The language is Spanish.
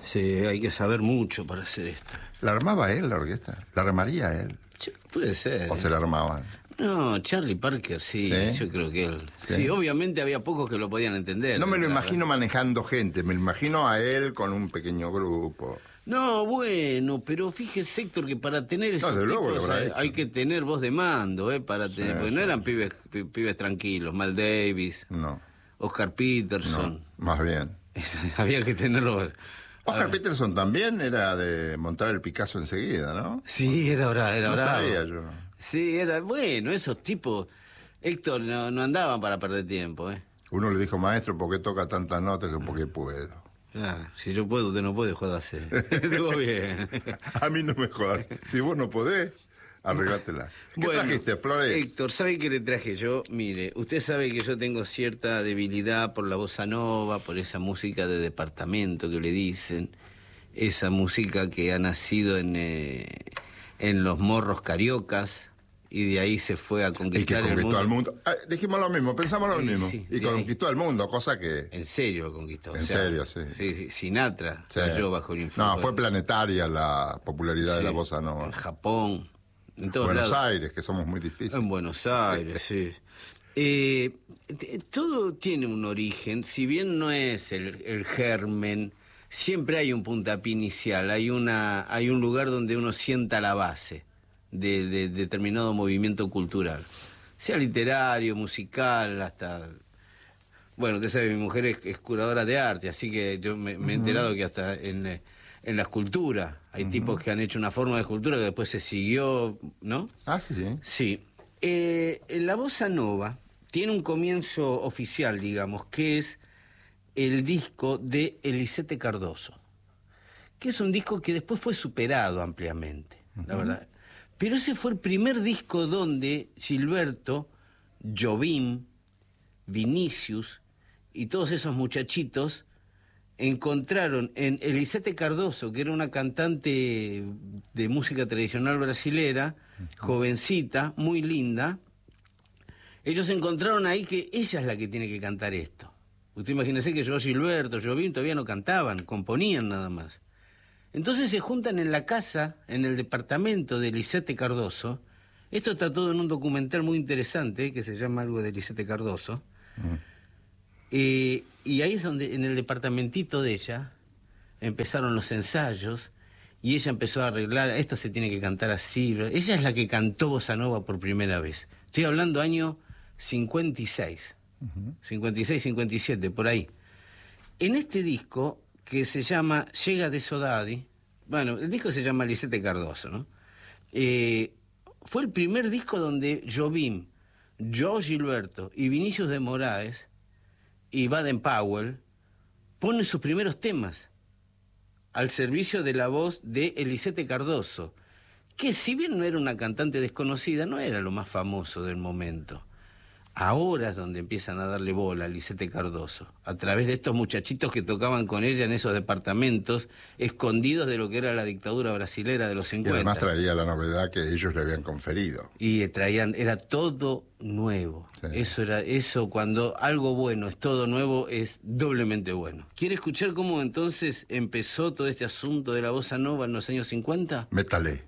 Sí, hay que saber mucho para hacer esto. ¿La armaba él, la orquesta? ¿La armaría él? Puede ser. ¿O se la armaban? No, Charlie Parker, sí, yo creo que él. Sí, obviamente había pocos que lo podían entender. No me lo imagino manejando gente, me lo imagino a él con un pequeño grupo. No, bueno, pero fíjese, Héctor, que para tener esos tipos hay que tener voz de mando, para tener, porque no eran pibes tranquilos, Mal Davis, Oscar Peterson. No, más bien. Había que tenerlo. Oscar Peterson también era de montar el Picasso enseguida, ¿no? Sí, era bravo. No sabía yo. Sí, era bueno, esos tipos, Héctor, no andaban para perder tiempo, Uno le dijo, maestro, ¿por qué toca tantas notas? Que porque puedo. Si yo puedo, usted no puede, jodase. Digo bien. A mí no me jodas. Si vos no podés, arreglátela. ¿Qué trajiste, Flores? Héctor, ¿sabe qué le traje yo? Mire, usted sabe que yo tengo cierta debilidad por la bossa nova, por esa música de departamento que le dicen, esa música que ha nacido en los morros cariocas, y de ahí se fue a conquistar el mundo. Al mundo. Dijimos lo mismo, pensamos lo mismo. Sí, y conquistó al mundo, cosa que... En serio lo conquistó. En serio, sí. Sí. Sinatra cayó bajo el influjo. No, fue planetaria la popularidad de la bossa nova. En Japón, en todos Buenos lados. Aires, que somos muy difíciles. En Buenos Aires, sí. Todo tiene un origen, si bien no es el germen, siempre hay un puntapié inicial, hay un lugar donde uno sienta la base de determinado movimiento cultural, sea literario, musical, hasta... Bueno, usted sabe, mi mujer es curadora de arte, así que yo me he enterado que hasta en la escultura hay tipos que han hecho una forma de escultura que después se siguió, ¿no? Ah, sí. Sí. La bossa nova tiene un comienzo oficial, digamos, que es el disco de Elisete Cardoso, que es un disco que después fue superado ampliamente, la verdad. Pero ese fue el primer disco donde Gilberto, Jobim, Vinicius y todos esos muchachitos encontraron en Elisete Cardoso, que era una cantante de música tradicional brasilera, jovencita, muy linda. Ellos encontraron ahí que ella es la que tiene que cantar esto. Usted imagínese que yo, Gilberto, Jobim todavía no cantaban, componían nada más. Entonces se juntan en la casa, en el departamento de Elisete Cardoso. Esto está todo en un documental muy interesante, que se llama algo de Elisete Cardoso. Y ahí es donde, en el departamentito de ella, empezaron los ensayos, y ella empezó a arreglar, esto se tiene que cantar así. Ella es la que cantó bossa nova por primera vez. Estoy hablando año 56, 56, 57, por ahí. En este disco, que se llama Llega de Sodadi, bueno, el disco se llama Elisete Cardoso, ¿no? Fue el primer disco donde Jobim, Joe Gilberto y Vinicius de Moraes y Baden Powell ponen sus primeros temas al servicio de la voz de Elisete Cardoso, que si bien no era una cantante desconocida, no era lo más famoso del momento. Ahora es donde empiezan a darle bola a Elisete Cardoso, a través de estos muchachitos que tocaban con ella en esos departamentos, escondidos de lo que era la dictadura brasilera de los 50. Y además traía la novedad que ellos le habían conferido. Y era todo nuevo. Sí. Eso cuando algo bueno es todo nuevo, es doblemente bueno. ¿Quiere escuchar cómo entonces empezó todo este asunto de la bossa nova en los años 50? Métale.